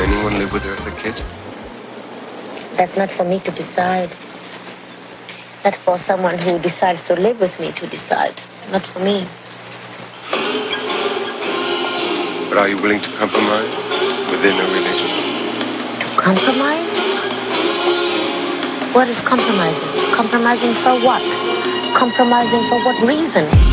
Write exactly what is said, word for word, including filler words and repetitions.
anyone live with her as a kid? That's not for me to decide. That's for someone who decides to live with me to decide. Not for me. But are you willing to compromise within a relationship? To compromise? What is compromising? Compromising for what? Compromising for what reason?